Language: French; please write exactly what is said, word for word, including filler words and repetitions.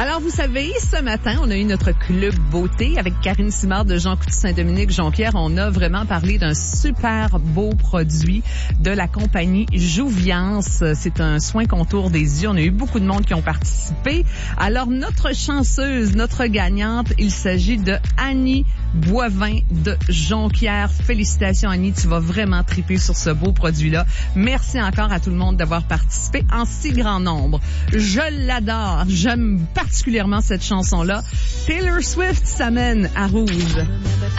Alors, vous savez, ce matin, on a eu notre club beauté avec Karine Simard de Jean Coutu Saint-Dominique, Jonquière. On a vraiment parlé d'un super beau produit de la compagnie Jouviance. C'est un soin contour des yeux. On a eu beaucoup de monde qui ont participé. Alors, notre chanceuse, notre gagnante, il s'agit de Annie Boivin de Jonquière. Félicitations, Annie. Tu vas vraiment triper sur ce beau produit-là. Merci encore à tout le monde d'avoir participé en si grand nombre. Je l'adore. J'aime particulièrement cette chanson-là. Taylor Swift s'amène à Rouge.